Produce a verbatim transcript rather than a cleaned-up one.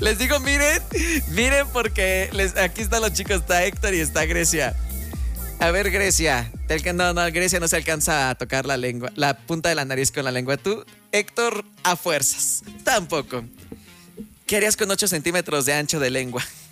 Les digo, miren, miren porque les, aquí están los chicos, está Héctor y está Grecia. A ver, Grecia, no, no, Grecia no se alcanza a tocar la lengua, la punta de la nariz con la lengua. Tú, Héctor, a fuerzas, tampoco. ¿Qué harías con ocho centímetros de ancho de lengua?